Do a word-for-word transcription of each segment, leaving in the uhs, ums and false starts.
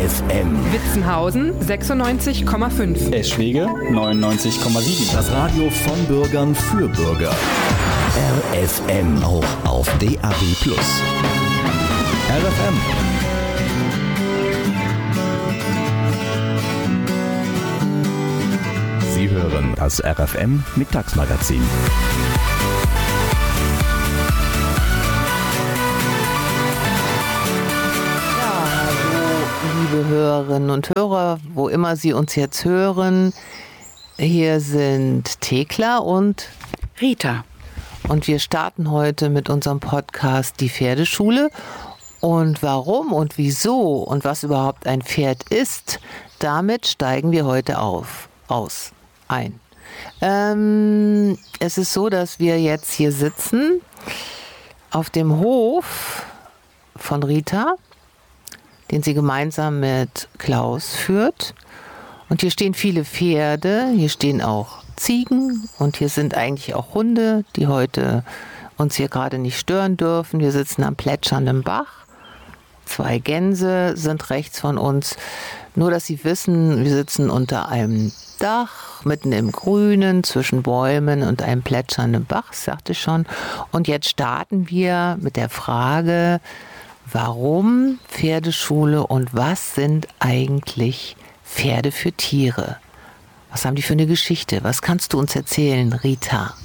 F M. Witzenhausen sechsundneunzig Komma fünf. Eschwege neunundneunzig Komma sieben. Das Radio von Bürgern für Bürger. R F M, auch auf D A B plus. R F M. Sie hören das R F M Mittagsmagazin. Liebe Hörerinnen und Hörer, wo immer Sie uns jetzt hören, hier sind Thekla und Rita. Und wir starten heute mit unserem Podcast Die Pferdeschule. Und warum und wieso und was überhaupt ein Pferd ist, damit steigen wir heute auf, aus, ein. Ähm, es ist so, dass wir jetzt hier sitzen auf dem Hof von Rita, den sie gemeinsam mit Klaus führt. Und hier stehen viele Pferde, hier stehen auch Ziegen und hier sind eigentlich auch Hunde, die heute uns hier gerade nicht stören dürfen. Wir sitzen am plätschernden Bach. Zwei Gänse sind rechts von uns. Nur, dass Sie wissen, wir sitzen unter einem Dach, mitten im Grünen, zwischen Bäumen und einem plätschernden Bach, sagte ich schon. Und jetzt starten wir mit der Frage, warum Pferdeschule und was sind eigentlich Pferde für Tiere? Was haben die für eine Geschichte? Was kannst du uns erzählen, Rita?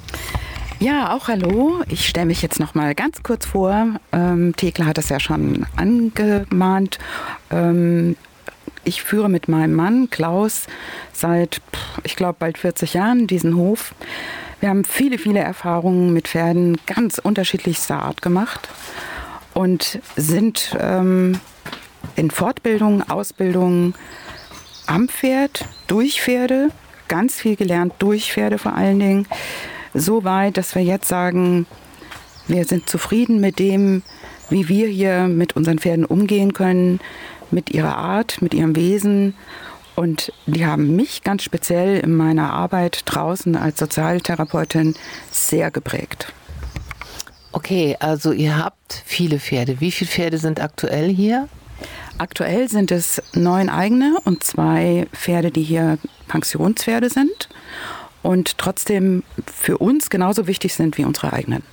Ja, auch hallo. Ich stelle mich jetzt noch mal ganz kurz vor. Ähm, Thekla hat es ja schon angemahnt. Ähm, ich führe mit meinem Mann Klaus seit, ich glaube, bald vierzig Jahren diesen Hof. Wir haben viele, viele Erfahrungen mit Pferden ganz unterschiedlichster Art gemacht und sind ähm, in Fortbildung, Ausbildung am Pferd, durch Pferde, ganz viel gelernt durch Pferde vor allen Dingen. So weit, dass wir jetzt sagen, wir sind zufrieden mit dem, wie wir hier mit unseren Pferden umgehen können, mit ihrer Art, mit ihrem Wesen. Und die haben mich ganz speziell in meiner Arbeit draußen als Sozialtherapeutin sehr geprägt. Okay, also ihr habt viele Pferde. Wie viele Pferde sind aktuell hier? Aktuell sind es neun eigene und zwei Pferde, die hier Pensionspferde sind und trotzdem für uns genauso wichtig sind wie unsere eigenen.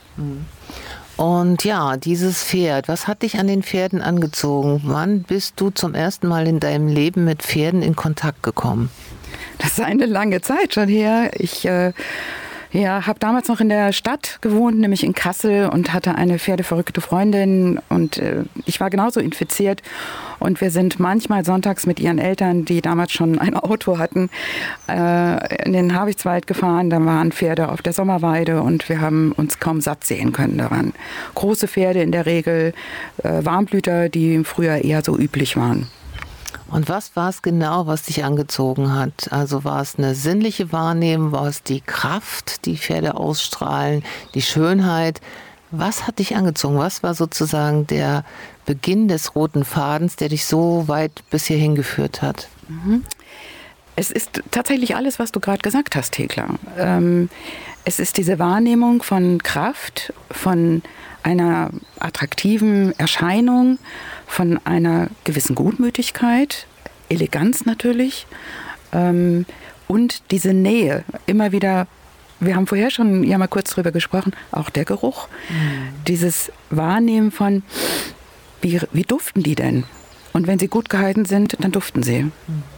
Und ja, dieses Pferd, was hat dich an den Pferden angezogen? Wann bist du zum ersten Mal in deinem Leben mit Pferden in Kontakt gekommen? Das ist eine lange Zeit schon her. Ich äh, ja, habe damals noch in der Stadt gewohnt, nämlich in Kassel, und hatte eine pferdeverrückte Freundin und äh, ich war genauso infiziert. Und wir sind manchmal sonntags mit ihren Eltern, die damals schon ein Auto hatten, äh, in den Habichtswald gefahren. Da waren Pferde auf der Sommerweide und wir haben uns kaum satt sehen können. Da waren große Pferde in der Regel, äh, Warmblüter, die früher eher so üblich waren. Und was war es genau, was dich angezogen hat? Also war es eine sinnliche Wahrnehmung, war es die Kraft, die Pferde ausstrahlen, die Schönheit? Was hat dich angezogen? Was war sozusagen der Beginn des roten Fadens, der dich so weit bis hierhin geführt hat? Mhm. Es ist tatsächlich alles, was du gerade gesagt hast, Thekla. Ähm, es ist diese Wahrnehmung von Kraft, von einer attraktiven Erscheinung, von einer gewissen Gutmütigkeit, Eleganz natürlich, ähm, und diese Nähe. Immer wieder, wir haben vorher schon ja mal kurz drüber gesprochen, auch der Geruch. Mhm. Dieses Wahrnehmen von, wie, wie duften die denn? Und wenn sie gut gehalten sind, dann duften sie.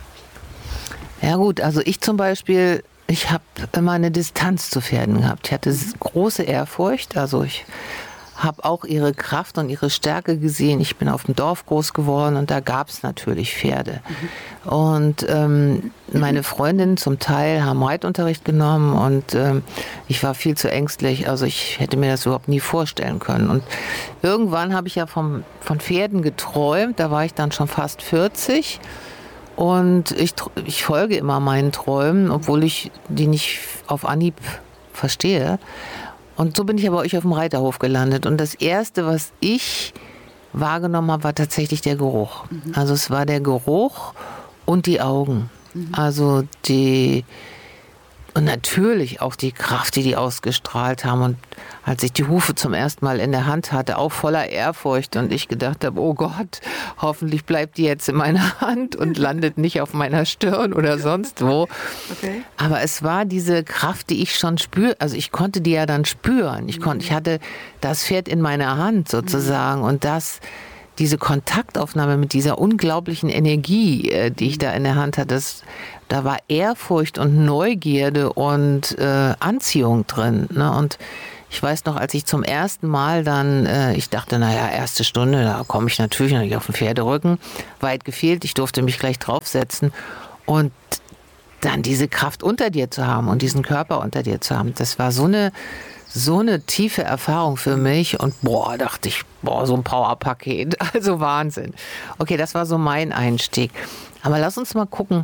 Ja gut, also ich zum Beispiel, ich habe immer eine Distanz zu Pferden gehabt. Ich hatte große Ehrfurcht, also ich habe auch ihre Kraft und ihre Stärke gesehen. Ich bin auf dem Dorf groß geworden und da gab es natürlich Pferde. Mhm. Und ähm, meine Freundinnen zum Teil haben Reitunterricht genommen und ähm, ich war viel zu ängstlich. Also ich hätte mir das überhaupt nie vorstellen können. Und irgendwann habe ich ja vom, von Pferden geträumt. Da war ich dann schon fast vierzig. Und ich, ich folge immer meinen Träumen, obwohl ich die nicht auf Anhieb verstehe. Und so bin ich aber euch auf dem Reiterhof gelandet. Und das Erste, was ich wahrgenommen habe, war tatsächlich der Geruch. Mhm. Also es war der Geruch und die Augen. Mhm. Also die, Und natürlich auch die Kraft, die die ausgestrahlt haben. Und als ich die Hufe zum ersten Mal in der Hand hatte, auch voller Ehrfurcht und ich gedacht habe, oh Gott, hoffentlich bleibt die jetzt in meiner Hand und landet nicht auf meiner Stirn oder sonst wo. Okay. Aber es war diese Kraft, die ich schon spüre. Also ich konnte die ja dann spüren. Ich konnte, ich hatte das Pferd in meiner Hand sozusagen und das, diese Kontaktaufnahme mit dieser unglaublichen Energie, die ich da in der Hand hatte, das, da war Ehrfurcht und Neugierde und äh, Anziehung drin. Ne? Und ich weiß noch, als ich zum ersten Mal dann, äh, ich dachte, naja, erste Stunde, da komme ich natürlich noch nicht auf den Pferderücken. Weit gefehlt, ich durfte mich gleich draufsetzen. Und dann diese Kraft unter dir zu haben und diesen Körper unter dir zu haben, das war so eine, so eine tiefe Erfahrung für mich. Und boah, dachte ich, boah, so ein Powerpaket, also Wahnsinn. Okay, das war so mein Einstieg. Aber lass uns mal gucken,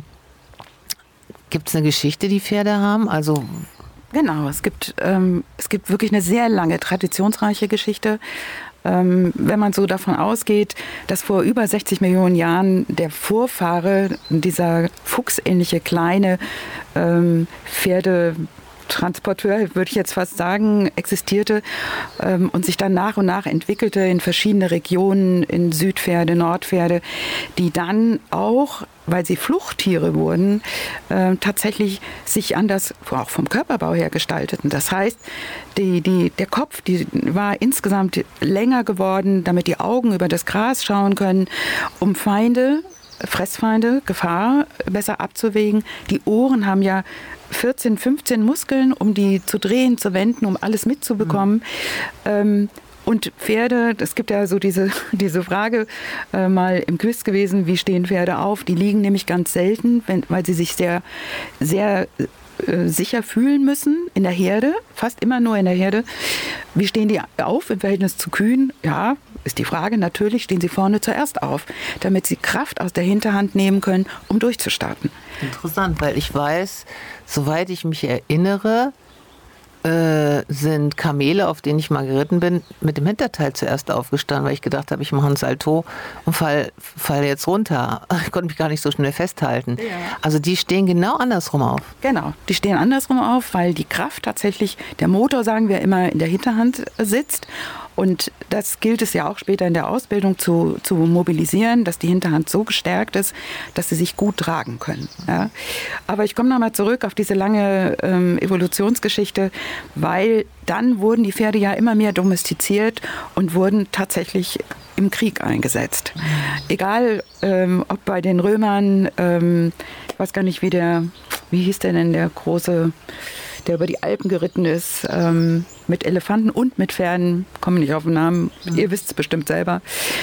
gibt es eine Geschichte, die Pferde haben? Also genau, es gibt, ähm, es gibt wirklich eine sehr lange, traditionsreiche Geschichte. Ähm, wenn man so davon ausgeht, dass vor über sechzig Millionen Jahren der Vorfahre, dieser fuchsähnliche kleine ähm, Pferde Transporteur, würde ich jetzt fast sagen, existierte ähm, und sich dann nach und nach entwickelte in verschiedene Regionen, in Südpferde, Nordpferde, die dann auch, weil sie Fluchttiere wurden, äh, tatsächlich sich anders, auch vom Körperbau her gestalteten. Das heißt, die, die, der Kopf die war insgesamt länger geworden, damit die Augen über das Gras schauen können, um Feinde, Fressfeinde, Gefahr besser abzuwägen. Die Ohren haben ja vierzehn, fünfzehn Muskeln, um die zu drehen, zu wenden, um alles mitzubekommen. Mhm. Ähm, und Pferde, es gibt ja so diese, diese Frage äh, mal im Quiz gewesen, wie stehen Pferde auf? Die liegen nämlich ganz selten, wenn, weil sie sich sehr, sehr äh, sicher fühlen müssen in der Herde, fast immer nur in der Herde. Wie stehen die auf im Verhältnis zu Kühen? Ja, ist die Frage. Natürlich stehen sie vorne zuerst auf, damit sie Kraft aus der Hinterhand nehmen können, um durchzustarten. Interessant, weil ich weiß, soweit ich mich erinnere, äh, sind Kamele, auf denen ich mal geritten bin, mit dem Hinterteil zuerst aufgestanden, weil ich gedacht habe, ich mache ein Salto und fall, fall jetzt runter. Ich konnte mich gar nicht so schnell festhalten. Ja. Also die stehen genau andersrum auf. Genau, die stehen andersrum auf, weil die Kraft tatsächlich, der Motor, sagen wir immer, in der Hinterhand sitzt. Und das gilt es ja auch später in der Ausbildung zu, zu mobilisieren, dass die Hinterhand so gestärkt ist, dass sie sich gut tragen können. Ja. Aber ich komme nochmal zurück auf diese lange ähm, Evolutionsgeschichte, weil dann wurden die Pferde ja immer mehr domestiziert und wurden tatsächlich im Krieg eingesetzt. Mhm. Egal, ähm, ob bei den Römern, ähm, ich weiß gar nicht, wie der, wie hieß der denn, der große, der über die Alpen geritten ist, ähm, mit Elefanten und mit Pferden, komme nicht auf den Namen, mhm. ihr wisst es bestimmt selber.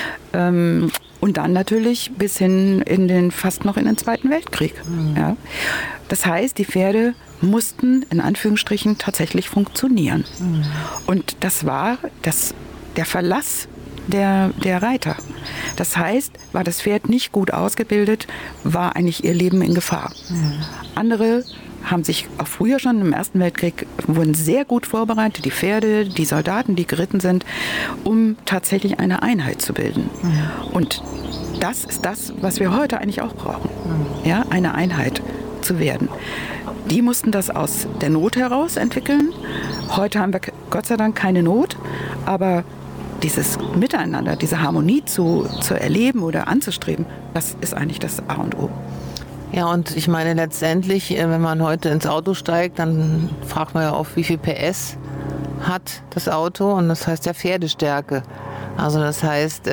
Ähm, und dann natürlich bis hin in den, fast noch in den Zweiten Weltkrieg. Mhm. Ja. Das heißt, die Pferde mussten in Anführungsstrichen tatsächlich funktionieren. Mhm. Und das war das, der Verlass der, der Reiter. Das heißt, war das Pferd nicht gut ausgebildet, war eigentlich ihr Leben in Gefahr. Mhm. Andere haben sich auch früher schon im Ersten Weltkrieg, wurden sehr gut vorbereitet, die Pferde, die Soldaten, die geritten sind, um tatsächlich eine Einheit zu bilden. Mhm. Und das ist das, was wir heute eigentlich auch brauchen, mhm. ja, eine Einheit zu werden. Die mussten das aus der Not heraus entwickeln. Heute haben wir Gott sei Dank keine Not, aber dieses Miteinander, diese Harmonie zu, zu erleben oder anzustreben, das ist eigentlich das A und O. Ja, und ich meine letztendlich, wenn man heute ins Auto steigt, dann fragt man ja oft, wie viel P S hat das Auto, und das heißt ja Pferdestärke. Also das heißt,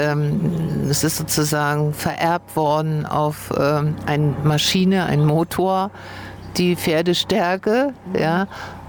es ist sozusagen vererbt worden auf eine Maschine, einen Motor, die Pferdestärke, ja.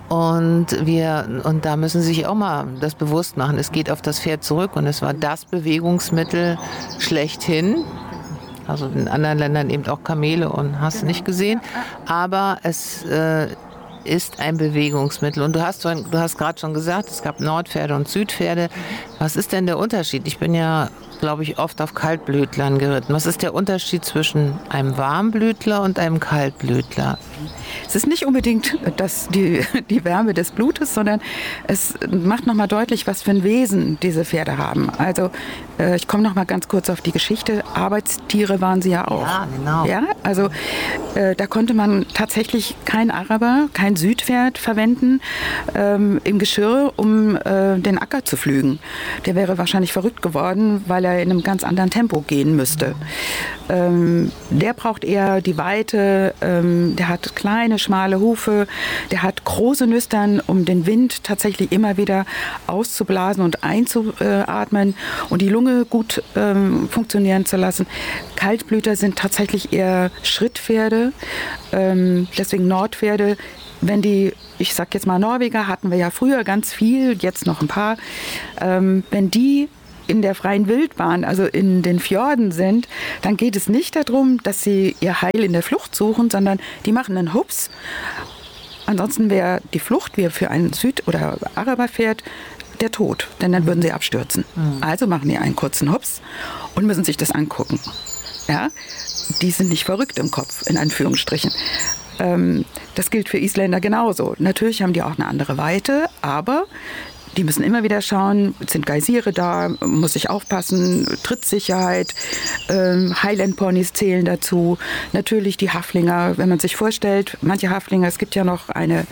Und wir, und da müssen Sie sich auch mal das bewusst machen. Es geht auf das Pferd zurück und es war das Bewegungsmittel schlechthin. Also in anderen Ländern eben auch Kamele und hast du nicht gesehen. Aber es äh, ist ein Bewegungsmittel. Und du hast, du hast gerade schon gesagt, es gab Nordpferde und Südpferde. Was ist denn der Unterschied? Ich bin ja, glaube ich, oft auf Kaltblütlern geritten. Was ist der Unterschied zwischen einem Warmblütler und einem Kaltblütler? Es ist nicht unbedingt das, die, die Wärme des Blutes, sondern es macht nochmal deutlich, was für ein Wesen diese Pferde haben. Also äh, ich komme nochmal ganz kurz auf die Geschichte. Arbeitstiere waren sie ja auch. Ja, genau. Ja, also äh, da konnte man tatsächlich kein Araber, kein Südpferd verwenden ähm, im Geschirr, um äh, den Acker zu pflügen. Der wäre wahrscheinlich verrückt geworden, weil er in einem ganz anderen Tempo gehen müsste. Ähm, der braucht eher die Weite, ähm, der hat kleine, schmale Hufe, der hat große Nüstern, um den Wind tatsächlich immer wieder auszublasen und einzuatmen und die Lunge gut ähm, funktionieren zu lassen. Kaltblüter sind tatsächlich eher Schrittpferde, ähm, deswegen Nordpferde. Wenn die, ich sag jetzt mal Norweger, hatten wir ja früher ganz viel, jetzt noch ein paar, ähm, wenn die in der freien Wildbahn, also in den Fjorden sind, dann geht es nicht darum, dass sie ihr Heil in der Flucht suchen, sondern die machen einen Hups. Ansonsten wäre die Flucht, wie für ein Süd- oder Araberpferd, der Tod, denn dann würden sie abstürzen. Mhm. Also machen die einen kurzen Hups und müssen sich das angucken. Ja? Die sind nicht verrückt im Kopf, in Anführungsstrichen. Ähm, das gilt für Isländer genauso. Natürlich haben die auch eine andere Weite, aber die müssen immer wieder schauen, sind Geysire da, muss ich aufpassen, Trittsicherheit, ähm, Highland-Ponys zählen dazu. Natürlich die Haflinger, wenn man sich vorstellt, manche Haflinger, es gibt ja noch eine,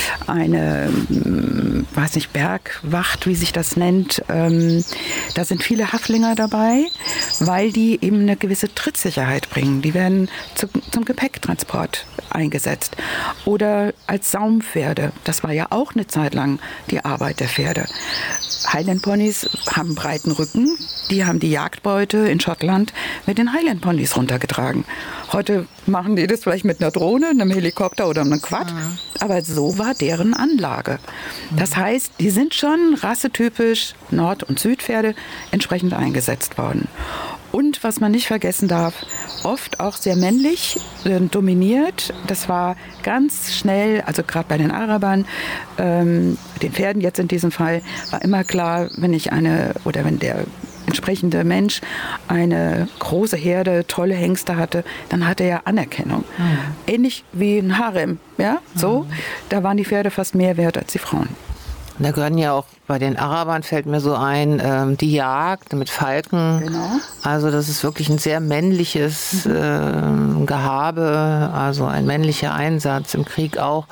eine ähm, weiß nicht, Bergwacht, wie sich das nennt. Ähm, da sind viele Haflinger dabei, weil die eben eine gewisse Trittsicherheit bringen. Die werden zu, zum Gepäcktransport eingesetzt. Oder als Saumpferde. Das war ja auch eine Zeit lang die Arbeit der Pferde. Highland Ponys haben breiten Rücken. Die haben die Jagdbeute in Schottland mit den Highland Ponys runtergetragen. Heute machen die das vielleicht mit einer Drohne, einem Helikopter oder einem Quad. Mhm. Aber so war deren Anlage. Das heißt, die sind schon rassetypisch Nord- und Südpferde entsprechend eingesetzt worden. Und was man nicht vergessen darf, oft auch sehr männlich äh, dominiert. Das war ganz schnell, also gerade bei den Arabern, ähm, den Pferden jetzt in diesem Fall, war immer klar, wenn ich eine oder wenn der entsprechende Mensch eine große Herde, tolle Hengste hatte, dann hatte er Anerkennung. Mhm. Ähnlich wie ein Harem, ja, so. Mhm. Da waren die Pferde fast mehr wert als die Frauen. Da gehören ja auch bei den Arabern, fällt mir so ein, ähm, die Jagd mit Falken. Genau. Also das ist wirklich ein sehr männliches mhm. äh, Gehabe, also ein männlicher Einsatz im Krieg auch.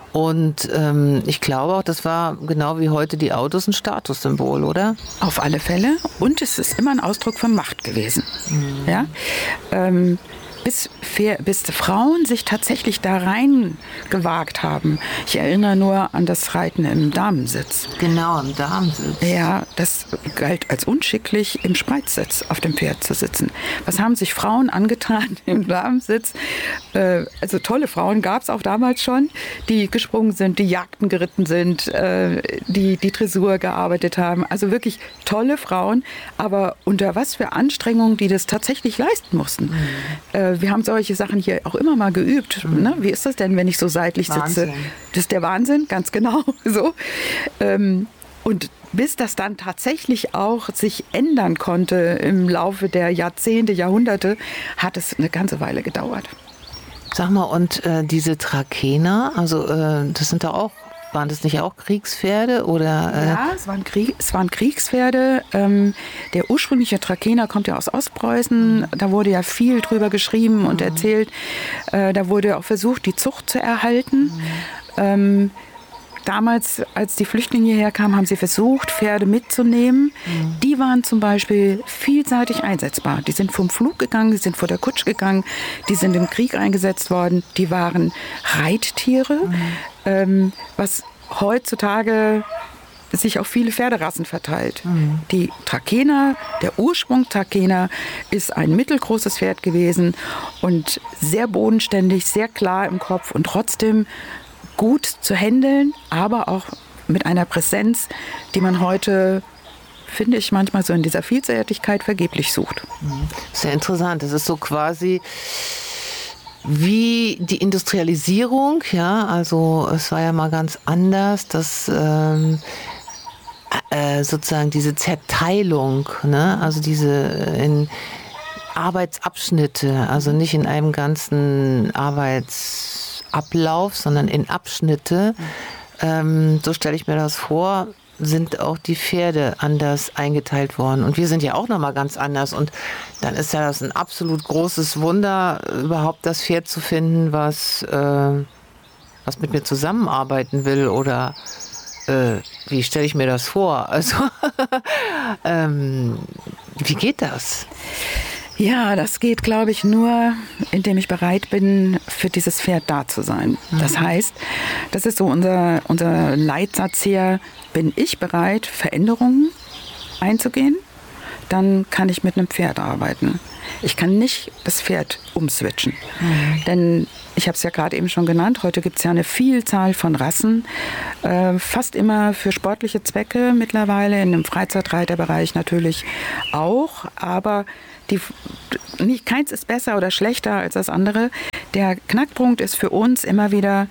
Und ähm, ich glaube auch, das war genau wie heute die Autos ein Statussymbol, oder? Auf alle Fälle. Und es ist immer ein Ausdruck von Macht gewesen. Mhm. Ja? Ähm, Bis, bis Frauen sich tatsächlich da rein gewagt haben. Ich erinnere nur an das Reiten im Damensitz. Genau, im Damensitz. Ja, das galt als unschicklich, im Spreizsitz auf dem Pferd zu sitzen. Was haben sich Frauen angetan im Damensitz? Äh, also tolle Frauen gab es auch damals schon, die gesprungen sind, die Jagden geritten sind, äh, die die Dressur gearbeitet haben. Also wirklich tolle Frauen, aber unter was für Anstrengungen die das tatsächlich leisten mussten. Mhm. Äh, Wir haben solche Sachen hier auch immer mal geübt. Mhm. Ne? Wie ist das denn, wenn ich so seitlich Wahnsinn. sitze? Das ist der Wahnsinn, ganz genau. So. Ähm, und bis das dann tatsächlich auch sich ändern konnte im Laufe der Jahrzehnte, Jahrhunderte, hat es eine ganze Weile gedauert. Sag mal, und äh, diese Trakener, also äh, das sind da auch, waren das nicht auch Kriegspferde? Oder, äh ja, es waren, Krieg, es waren Kriegspferde. Ähm, der ursprüngliche Trakener kommt ja aus Ostpreußen. Da wurde ja viel drüber geschrieben und mhm. erzählt. Äh, da wurde auch versucht, die Zucht zu erhalten. Mhm. Ähm, damals, als die Flüchtlinge hierher kamen, haben sie versucht, Pferde mitzunehmen. Mhm. Die waren zum Beispiel vielseitig einsetzbar. Die sind vom Flug gegangen, die sind vor der Kutsch gegangen, die sind im Krieg eingesetzt worden. Die waren Reittiere. Mhm. Ähm, was heutzutage sich auf viele Pferderassen verteilt. Mhm. Die Trakener, der Ursprung Trakener ist ein mittelgroßes Pferd gewesen und sehr bodenständig, sehr klar im Kopf und trotzdem gut zu händeln, aber auch mit einer Präsenz, die man heute, finde ich, manchmal so in dieser Vielseitigkeit vergeblich sucht. Mhm. Sehr interessant. Das ist so quasi wie die Industrialisierung, ja, also es war ja mal ganz anders, dass ähm, äh, sozusagen diese Zerteilung, ne? Also diese in Arbeitsabschnitte, also nicht in einem ganzen Arbeitsablauf, sondern in Abschnitte. Ähm, so stelle ich mir das vor, sind auch die Pferde anders eingeteilt worden. Und wir sind ja auch nochmal ganz anders. Und dann ist ja das ein absolut großes Wunder, überhaupt das Pferd zu finden, was, äh, was mit mir zusammenarbeiten will oder äh, wie stelle ich mir das vor? Also, ähm, wie geht das? Ja, das geht, glaube ich, nur, indem ich bereit bin, für dieses Pferd da zu sein. Mhm. Das heißt, das ist so unser, unser Leitsatz hier, bin ich bereit, Veränderungen einzugehen, dann kann ich mit einem Pferd arbeiten. Ich kann nicht das Pferd umswitchen. Mhm. Denn ich habe es ja gerade eben schon genannt, heute gibt es ja eine Vielzahl von Rassen, äh, fast immer für sportliche Zwecke mittlerweile, in dem Freizeitreiterbereich natürlich auch, aber die, nicht, keins ist besser oder schlechter als das andere. Der Knackpunkt ist für uns immer wieder,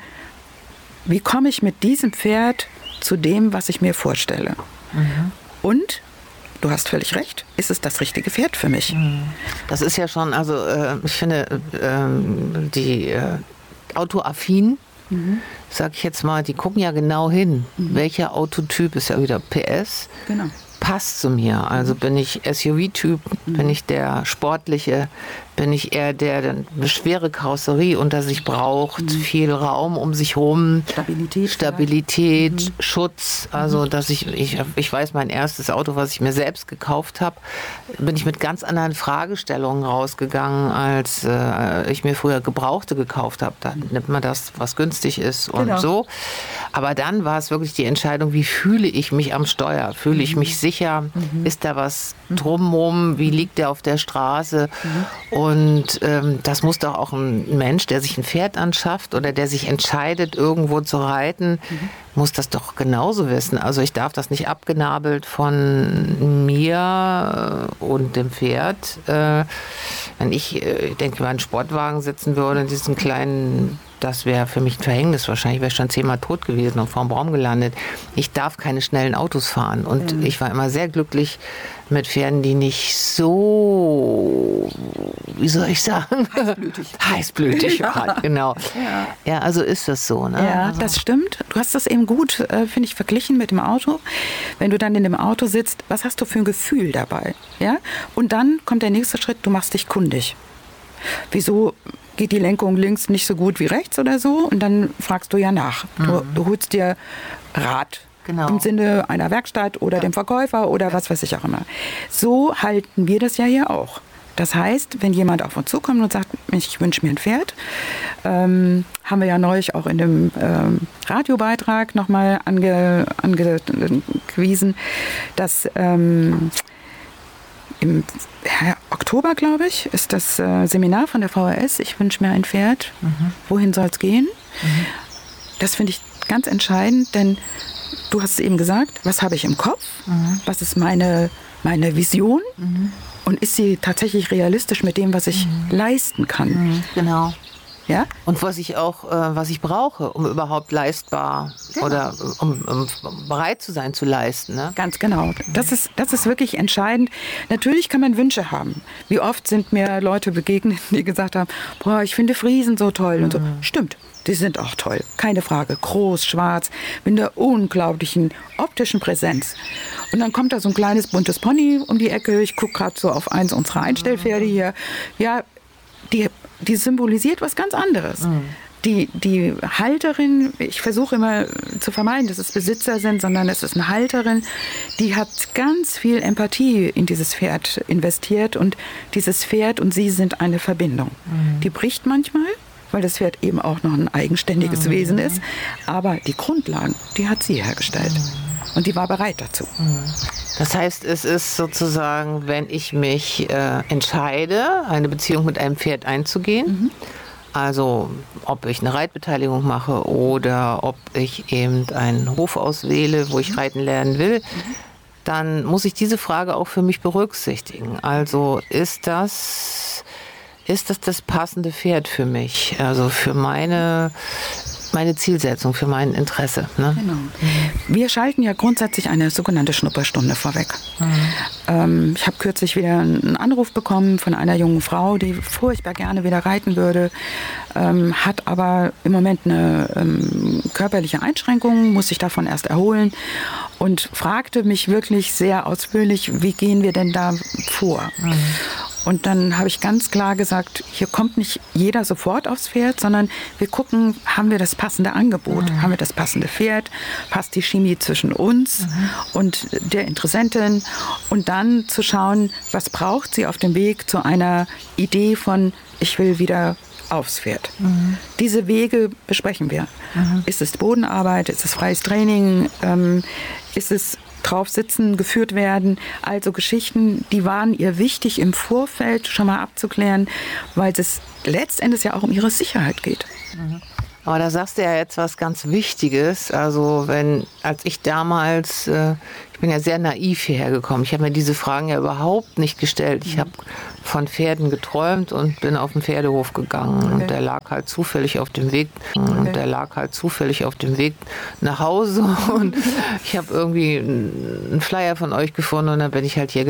wie komme ich mit diesem Pferd zu dem, was ich mir vorstelle? Mhm. Und du hast völlig recht, ist es das richtige Pferd für mich? Das ist ja schon, also äh, ich finde, äh, die äh, Autoaffinen, mhm. sag ich jetzt mal, die gucken ja genau hin, mhm. welcher Autotyp ist ja wieder P S. Genau. Passt zu mir. Also bin ich S U V-Typ, mhm. bin ich der sportliche, bin ich eher der, der eine schwere Karosserie unter sich braucht, mhm. viel Raum um sich herum, Stabilität, Stabilität mhm. Schutz. Also dass ich, ich, ich weiß, mein erstes Auto, was ich mir selbst gekauft habe, bin ich mit ganz anderen Fragestellungen rausgegangen, als äh, ich mir früher Gebrauchte gekauft habe. Da nimmt man das, was günstig ist und genau. so. Aber dann war es wirklich die Entscheidung, wie fühle ich mich am Steuer? Fühle ich mich sicher? Mhm. Ist da was drumherum? Wie liegt der auf der Straße? Mhm. Und ähm, das muss doch auch ein Mensch, der sich ein Pferd anschafft oder der sich entscheidet, irgendwo zu reiten, mhm. muss das doch genauso wissen. Also ich darf das nicht abgenabelt von mir und dem Pferd. Äh, wenn ich, äh, denke, mal, einen Sportwagen sitzen würde, in diesen kleinen, das wäre für mich ein Verhängnis. Wahrscheinlich wäre ich schon zehnmal tot gewesen und vor dem Baum gelandet. Ich darf keine schnellen Autos fahren. Und mhm. ich war immer sehr glücklich mit Pferden, die nicht so, wie soll ich sagen? Heißblütig. Heißblütig ja. waren, genau. Ja. ja, also ist das so. Ne? Ja, also. Das stimmt. Du hast das eben gut, äh, finde ich, verglichen mit dem Auto. Wenn du dann in dem Auto sitzt, was hast du für ein Gefühl dabei? Ja? Und dann kommt der nächste Schritt, du machst dich kundig. Wieso geht die Lenkung links nicht so gut wie rechts oder so? Und dann fragst du ja nach. Mhm. Du, du holst dir Rat. Genau. Im Sinne einer Werkstatt oder ja. dem Verkäufer oder ja. was weiß ich auch immer. So halten wir das ja hier auch. Das heißt, wenn jemand auf uns zukommt und sagt, ich wünsche mir ein Pferd, ähm, haben wir ja neulich auch in dem ähm, Radiobeitrag nochmal ange, angewiesen, dass ähm, im ja, Oktober, glaube ich, ist das äh, Seminar von der V H S, ich wünsche mir ein Pferd, mhm. wohin soll es gehen? Mhm. Das finde ich ganz entscheidend, denn du hast es eben gesagt, was habe ich im Kopf? Mhm. Was ist meine, meine Vision? Mhm. Und ist sie tatsächlich realistisch mit dem, was ich mhm. leisten kann? Mhm. Genau. Ja? Und was ich auch, äh, was ich brauche, um überhaupt leistbar genau. oder um, um bereit zu sein zu leisten. Ne? Ganz genau. Das ist, das ist wirklich entscheidend. Natürlich kann man Wünsche haben. Wie oft sind mir Leute begegnet, die gesagt haben, boah, ich finde Friesen so toll. Mhm. Und so. Stimmt. Die sind auch toll, keine Frage. Groß, schwarz, mit einer unglaublichen optischen Präsenz. Und dann kommt da so ein kleines buntes Pony um die Ecke. Ich gucke gerade so auf eins unserer Einstellpferde hier. Ja, die, die symbolisiert was ganz anderes. Mhm. Die, die Halterin, ich versuche immer zu vermeiden, dass es Besitzer sind, sondern es ist eine Halterin, die hat ganz viel Empathie in dieses Pferd investiert. Und dieses Pferd und sie sind eine Verbindung. Mhm. Die bricht manchmal, weil das Pferd eben auch noch ein eigenständiges mhm. Wesen ist. Aber die Grundlagen, die hat sie hergestellt. Mhm. Und die war bereit dazu. Mhm. Das heißt, es ist sozusagen, wenn ich mich äh, entscheide, eine Beziehung mit einem Pferd einzugehen, mhm. also ob ich eine Reitbeteiligung mache oder ob ich eben einen Hof auswähle, wo ich reiten lernen will, mhm. dann muss ich diese Frage auch für mich berücksichtigen. Also ist das... Ist das das passende Pferd für mich? Also für meine meine Zielsetzung, für mein Interesse. Ne? Genau. Wir schalten ja grundsätzlich eine sogenannte Schnupperstunde vorweg. Mhm. Ähm, ich habe kürzlich wieder einen Anruf bekommen von einer jungen Frau, die furchtbar gerne wieder reiten würde, ähm, hat aber im Moment eine ähm, körperliche Einschränkung, muss sich davon erst erholen und fragte mich wirklich sehr ausführlich, wie gehen wir denn da vor? Mhm. Und dann habe ich ganz klar gesagt, hier kommt nicht jeder sofort aufs Pferd, sondern wir gucken, haben wir das passende Angebot, mhm. haben wir das passende Pferd, passt die Chemie zwischen uns mhm. und der Interessentin und dann zu schauen, was braucht sie auf dem Weg zu einer Idee von, ich will wieder aufs Pferd. Mhm. Diese Wege besprechen wir. Mhm. Ist es Bodenarbeit, ist es freies Training, ähm, ist es drauf sitzen, geführt werden. Also Geschichten, die waren ihr wichtig im Vorfeld schon mal abzuklären, weil es letztendlich ja auch um ihre Sicherheit geht. Mhm. Aber da sagst du ja jetzt was ganz Wichtiges. Also wenn, als ich damals, äh, ich bin ja sehr naiv hierher gekommen. Ich habe mir diese Fragen ja überhaupt nicht gestellt. Ich habe von Pferden geträumt und bin auf den Pferdehof gegangen. Okay. Und der lag halt zufällig auf dem Weg. Okay. Und der lag halt zufällig auf dem Weg nach Hause. Und ich habe irgendwie einen Flyer von euch gefunden und dann bin ich halt hier